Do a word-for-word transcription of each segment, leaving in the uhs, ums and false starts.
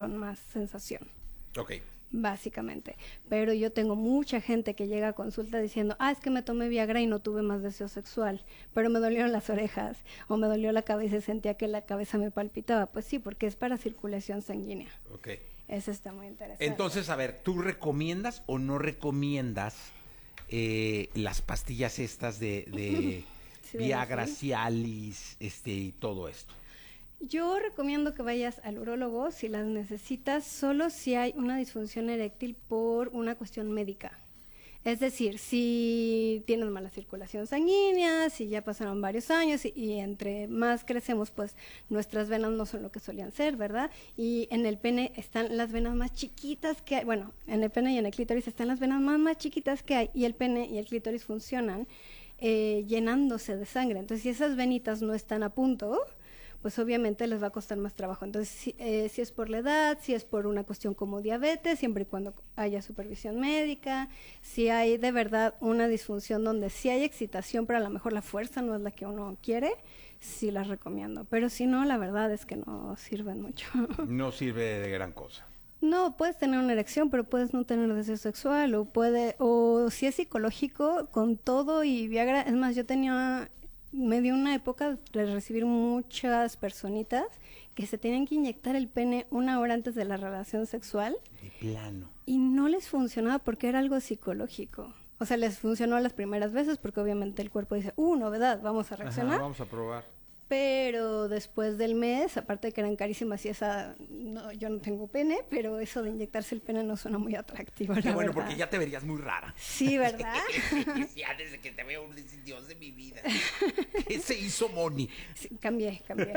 con más sensación. Ok. Básicamente. Pero yo tengo mucha gente que llega a consulta diciendo, ah, es que me tomé Viagra y no tuve más deseo sexual, pero me dolieron las orejas, o me dolió la cabeza y sentía que la cabeza me palpitaba. Pues sí, porque es para circulación sanguínea. Ok. Eso está muy interesante. Entonces, a ver, ¿tú recomiendas o no recomiendas eh, las pastillas estas de, de Sí, Viagra, sí. Cialis, este, y todo esto? Yo recomiendo que vayas al urólogo si las necesitas, solo si hay una disfunción eréctil por una cuestión médica. Es decir, si tienes mala circulación sanguínea, si ya pasaron varios años y, y entre más crecemos, pues nuestras venas no son lo que solían ser, ¿verdad? Y en el pene están las venas más chiquitas que hay. Bueno, en el pene y en el clítoris están las venas más, más chiquitas que hay y el pene y el clítoris funcionan eh, llenándose de sangre. Entonces, si esas venitas no están a punto, pues obviamente les va a costar más trabajo. Entonces, si, eh, si es por la edad, si es por una cuestión como diabetes, siempre y cuando haya supervisión médica, si hay de verdad una disfunción donde sí hay excitación, pero a lo mejor la fuerza no es la que uno quiere, sí las recomiendo. Pero si no, la verdad es que no sirven mucho. No sirve de gran cosa. No, puedes tener una erección, pero puedes no tener deseo sexual, o puede, o si es psicológico, con todo y Viagra. Es más, yo tenía... me dio una época de recibir muchas personitas que se tenían que inyectar el pene una hora antes de la relación sexual. De plano. Y no les funcionaba porque era algo psicológico. O sea, les funcionó las primeras veces porque obviamente el cuerpo dice, uh, novedad, vamos a reaccionar. Ajá, vamos a probar. Pero después del mes, aparte de que eran carísimas y esa, no, yo no tengo pene, pero eso de inyectarse el pene no suena muy atractivo, Qué la bueno, verdad. porque ya te verías muy rara. Sí, ¿verdad? Ya desde que te veo, Dios de mi vida. ¿Qué se hizo Moni? Sí, cambié, cambié.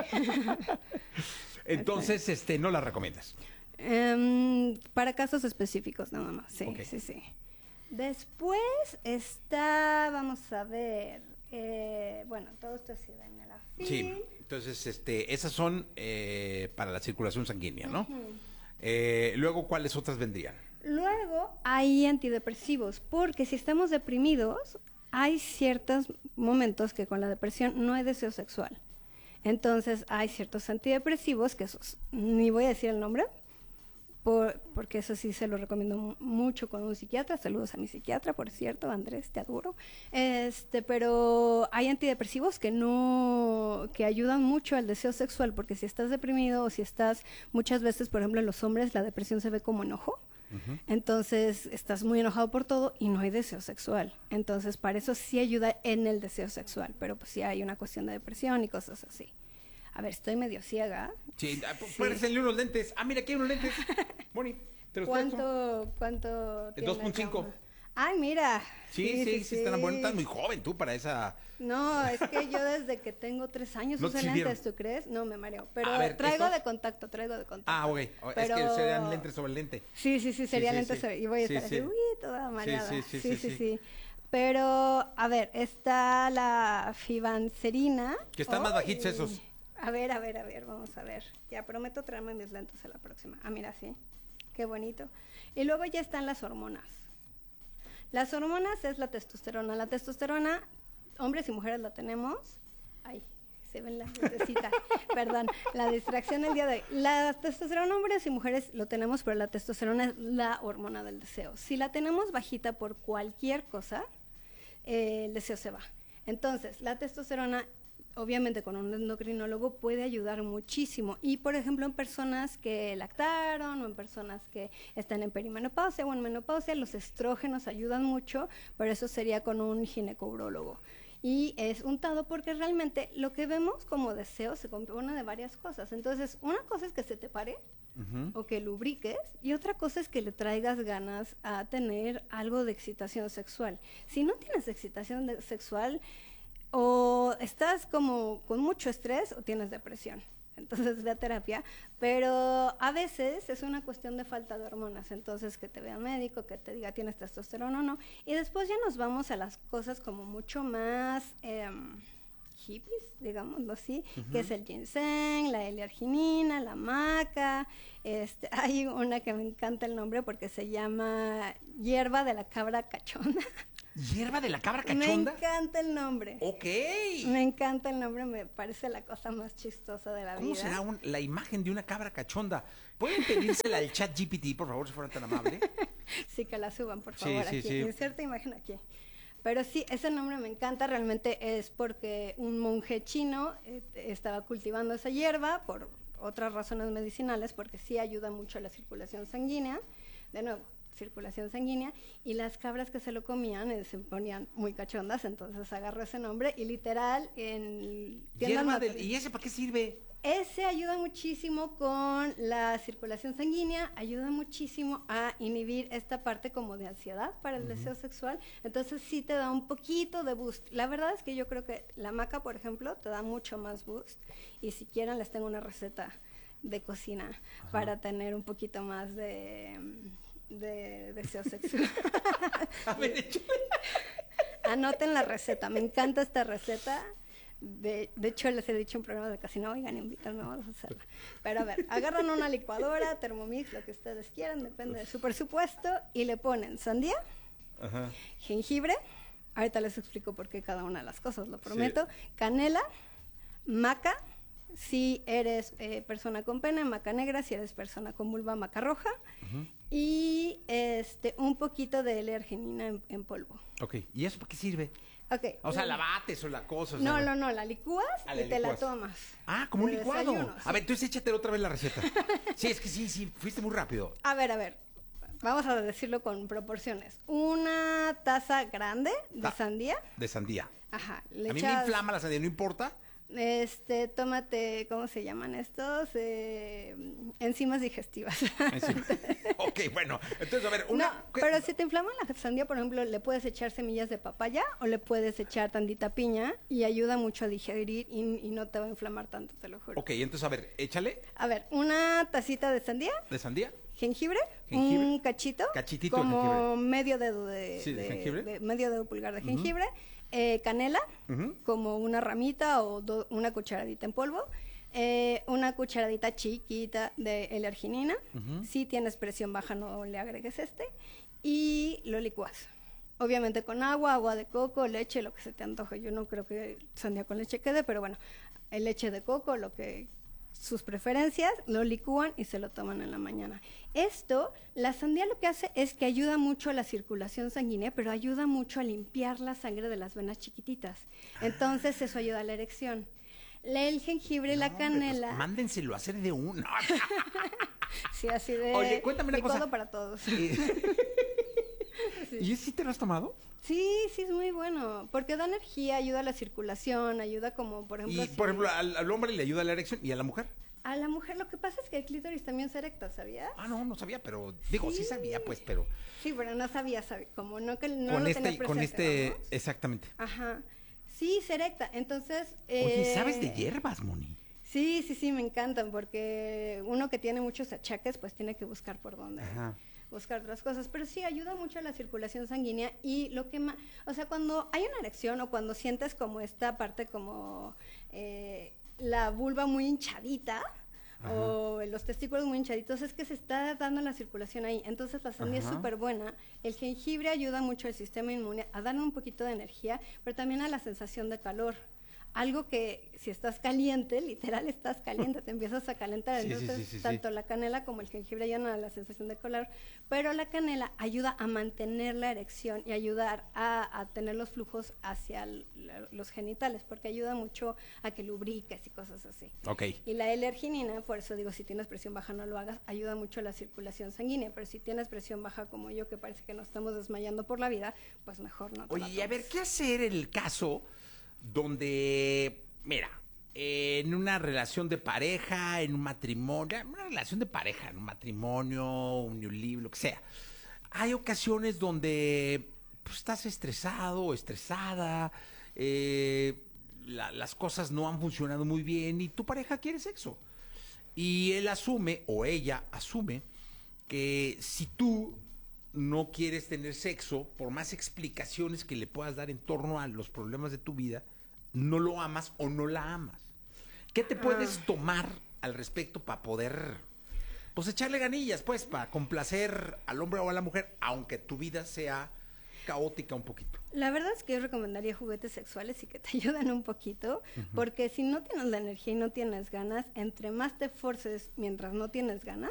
Entonces, este, no la recomiendas. Um, para casos específicos nada más, sí, Okay. sí, sí. Después está, vamos a ver, eh, bueno, todo esto es sildenafil. Sí, entonces, este, esas son eh, para la circulación sanguínea, ¿no? Uh-huh. Eh, luego, ¿cuáles otras vendrían? Luego hay antidepresivos, porque si estamos deprimidos, hay ciertos momentos que con la depresión no hay deseo sexual. Entonces hay ciertos antidepresivos, que esos, ni voy a decir el nombre, por, porque eso sí se lo recomiendo mu- mucho con un psiquiatra. Saludos a mi psiquiatra, por cierto, Andrés, te adoro. Este, pero hay antidepresivos que no, que ayudan mucho al deseo sexual, porque si estás deprimido o si estás, muchas veces, por ejemplo, en los hombres la depresión se ve como enojo. Uh-huh. Entonces estás muy enojado por todo y no hay deseo sexual. Entonces para eso sí ayuda en el deseo sexual, pero pues sí hay una cuestión de depresión y cosas así. A ver, estoy medio ciega. Sí, sí. Párenle unos lentes. Ah, mira, aquí hay unos lentes. Moni, te los ¿Cuánto, presto. cuánto tiene dos punto cinco. la cama? Ay, mira. Sí, sí, sí, sí, están buenos. Estás muy joven tú para esa... No, es que yo desde que tengo tres años ¿No uso te lentes, sirvieron? ¿tú crees? No, me mareo. Pero A ver, traigo ¿estos? de contacto, traigo de contacto. Ah, ok. Pero... Es que serían lentes sobre lente. Sí, sí, sí, serían sí, lentes sí. sobre... Y voy a Sí, estar sí. así, uy, toda mareada. Sí, sí, sí, sí, sí. sí. Pero, a ver, está la fibanserina. Que están más Ay. bajitos esos. A ver, a ver, a ver, vamos a ver. Ya prometo traerme mis lentes a la próxima. Ah, mira, sí. Qué bonito. Y luego ya están las hormonas. Las hormonas es la testosterona. La testosterona, hombres y mujeres la tenemos. Ay, se ven las lucecitas. Perdón, la distracción el día de hoy. La testosterona, hombres y mujeres lo tenemos, pero la testosterona es la hormona del deseo. Si la tenemos bajita por cualquier cosa, eh, el deseo se va. Entonces, la testosterona, obviamente con un endocrinólogo, puede ayudar muchísimo. Y por ejemplo en personas que lactaron o en personas que están en perimenopausia o en menopausia, los estrógenos ayudan mucho, pero eso sería con un ginecourólogo. Y es untado porque realmente lo que vemos como deseo se compone de varias cosas. Entonces, una cosa es que se te pare uh-huh. o que lubriques, y otra cosa es que le traigas ganas a tener algo de excitación sexual. Si no tienes excitación de- sexual, o estás como con mucho estrés o tienes depresión. Entonces ve a terapia, pero a veces es una cuestión de falta de hormonas. Entonces que te vea un médico, que te diga tienes testosterona o no. Y después ya nos vamos a las cosas como mucho más eh, hippies, digámoslo así, uh-huh. que es el ginseng, la L-arginina, la maca. Este, hay una que me encanta el nombre porque se llama hierba de la cabra cachonda. ¿Hierba de la cabra cachonda? Me encanta el nombre. Ok. Me encanta el nombre, me parece la cosa más chistosa de la ¿Cómo vida. será un, la imagen de una cabra cachonda? ¿Pueden pedírsela al chat G P T, por favor, si fueran tan amable? Sí, que la suban, por Sí, favor, sí, aquí. sí. Inserta imagen aquí. Pero sí, ese nombre me encanta, realmente es porque un monje chino eh, estaba cultivando esa hierba por otras razones medicinales, porque sí ayuda mucho a la circulación sanguínea, de nuevo, circulación sanguínea, y las cabras que se lo comían eh, se ponían muy cachondas, entonces agarró ese nombre y literal en tiendas Hierba del- naturales- ¿Y ese para qué sirve? ese ayuda muchísimo con la circulación sanguínea, ayuda muchísimo a inhibir esta parte como de ansiedad para el deseo sexual, entonces sí te da un poquito de boost. La verdad es que yo creo que la maca, por ejemplo, te da mucho más boost, y si quieren les tengo una receta de cocina Ajá. para tener un poquito más de, de deseo sexual. A ver, échale. Anoten la receta, me encanta esta receta. De, de hecho, les he dicho en programas de cocina, oigan, invítanme, vamos a hacerla. Pero a ver, agarran una licuadora, Thermomix, lo que ustedes quieran, depende de su presupuesto, y le ponen sandía, Ajá. jengibre, ahorita les explico por qué cada una de las cosas, lo prometo, Sí. canela, maca, si eres eh, persona con pene, maca negra, si eres persona con vulva, maca roja, Ujú. y este un poquito de L-arginina en, en polvo. Ok, ¿y eso para qué sirve? Okay. O sea, mm, la bates o la cosa. o No, sea, no, no, la licúas Ah, y la te la licúas. tomas. Ah, como un De licuado. desayuno, A sí. ver, entonces échate otra vez la receta. Sí, es que sí, sí, fuiste muy rápido. A ver, a ver. Vamos a decirlo con proporciones. Una taza grande de Ah. sandía. De sandía. Ajá. Le A mí me echas, inflama la sandía, no importa. Este, tómate, ¿cómo se llaman estos? Eh, enzimas digestivas. Encima. Ok, bueno. Entonces, a ver, una. No, pero si te inflama la sandía, por ejemplo, le puedes echar semillas de papaya o le puedes echar tantita piña y ayuda mucho a digerir y, y no te va a inflamar tanto, te lo juro. Ok, entonces, a ver, échale A ver, una tacita de sandía, de sandía. jengibre, Jengibre. un cachito, Cachitito de como jengibre. medio dedo de, Sí, de de- jengibre. de- medio dedo pulgar de jengibre, eh, canela, Ujú. como una ramita o do- una cucharadita en polvo, eh, una cucharadita chiquita de L-arginina. Ujú. Si tienes presión baja, no le agregues este, y lo licuas. Obviamente con agua, agua de coco, leche, lo que se te antoje. Yo no creo que sandía con leche quede, pero bueno, el leche de coco, lo que sus preferencias, lo licúan y se lo toman en la mañana. Esto, la sandía lo que hace es que ayuda mucho a la circulación sanguínea, pero ayuda mucho a limpiar la sangre de las venas chiquititas. Entonces eso ayuda a la erección. La- El jengibre y la No, hombre, pues, canela, mándenselo a hacer de uno. sí, así de Oye, cuéntame una licuado cosa. para todos. ¿Y ese sí te lo has tomado? Sí, sí es muy bueno, porque da energía, ayuda a la circulación, ayuda como, por ejemplo, Y, si- por ejemplo, al, al hombre le ayuda a la erección y a la mujer. a la mujer lo que pasa es que el clítoris también se erecta, ¿sabías? Ah, no, no sabía, pero digo, sí, Sí. sabía, pues, pero Sí, pero no sabía, sabía como no que no con lo este, tenía con presente, este, vamos. exactamente. Ajá. Sí, se erecta. Entonces, Oye, eh, ¿sabes de hierbas, Moni? Sí, sí, sí, me encantan porque uno que tiene muchos achaques, pues tiene que buscar por dónde. Ajá. Buscar otras cosas, pero sí ayuda mucho a la circulación sanguínea y lo que más, o sea, cuando hay una erección o cuando sientes como esta parte como eh, la vulva muy hinchadita Ajá. o los testículos muy hinchaditos, es que se está dando la circulación ahí, entonces la sandía es Ajá. súper buena, el jengibre ayuda mucho al sistema inmune a darle un poquito de energía, pero también a la sensación de calor. Algo que si estás caliente, literal estás caliente, te empiezas a calentar. Sí, sí, Entonces, sí, sí, sí. tanto la canela como el jengibre ayudan a la sensación de calor, pero la canela ayuda a mantener la erección y ayudar a, a tener los flujos hacia el- la- los genitales, porque ayuda mucho a que lubriques y cosas así. Ok. Y la L-arginina, por eso digo, si tienes presión baja no lo hagas, ayuda mucho a la circulación sanguínea, pero si tienes presión baja como yo, que parece que nos estamos desmayando por la vida, pues mejor no te la Oye, y a ver, tomes. ¿qué hacer en el caso donde, mira, en una relación de pareja, en un matrimonio, una relación de pareja, en un matrimonio, unión libre, lo que sea, hay ocasiones donde pues, estás estresado o estresada, eh, la- las cosas no han funcionado muy bien y tu pareja quiere sexo. Y él asume, o ella asume, que si tú no quieres tener sexo, por más explicaciones que le puedas dar en torno a los problemas de tu vida, no lo amas o no la amas. ¿Qué te puedes tomar al respecto para poder, pues, echarle ganillas, pues, para complacer al hombre o a la mujer, aunque tu vida sea caótica un poquito? La verdad es que yo recomendaría juguetes sexuales y que te ayuden un poquito, porque si no tienes la energía y no tienes ganas, entre más te forces mientras no tienes ganas,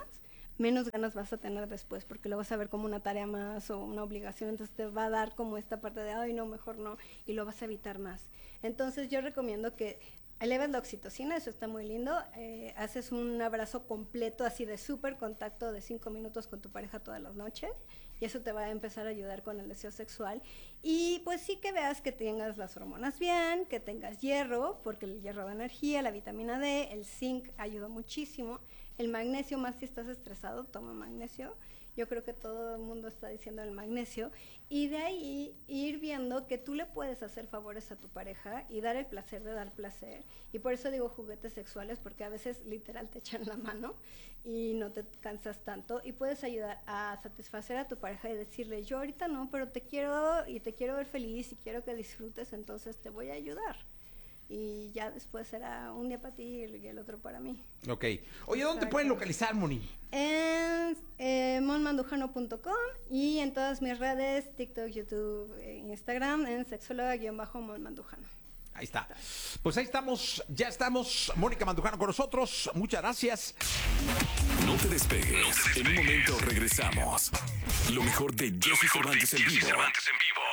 menos ganas vas a tener después, porque lo vas a ver como una tarea más o una obligación, entonces te va a dar como esta parte de, ay, no, mejor no, y lo vas a evitar más. Entonces yo recomiendo que eleves la oxitocina, eso está muy lindo, eh, haces un abrazo completo así de súper contacto de cinco minutos con tu pareja todas las noches, y eso te va a empezar a ayudar con el deseo sexual. Y pues sí que veas que tengas las hormonas bien, que tengas hierro, porque el hierro da energía, la vitamina D, el zinc ayuda muchísimo, el magnesio, más si estás estresado, toma magnesio. Yo creo que todo el mundo está diciendo el magnesio. Y de ahí ir viendo que tú le puedes hacer favores a tu pareja y dar el placer de dar placer. Y por eso digo juguetes sexuales, porque a veces literal te echan la mano y no te cansas tanto. Y puedes ayudar a satisfacer a tu pareja y decirle, yo ahorita no, pero te quiero y te quiero ver feliz y quiero que disfrutes, entonces te voy a ayudar. Y ya después será un día para ti y el otro para mí. Ok. Oye, ¿dónde te pueden localizar, Moni? En eh, mon mandujano punto com y en todas mis redes, TikTok, YouTube, eh, Instagram, en sexóloga-mon mandujano. Ahí está. Pues ahí estamos, ya estamos. Mónica Mandujano con nosotros. Muchas gracias. No te despegues. En un momento regresamos. Lo mejor de Jesse Cervantes en vivo.